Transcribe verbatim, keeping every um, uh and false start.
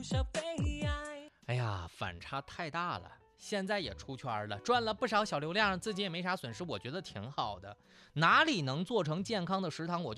哎呀，反差太大了。现在也出圈了，赚了不少小流量，自己也没啥损失，我觉得挺好的。哪里能做成健康的食堂，我就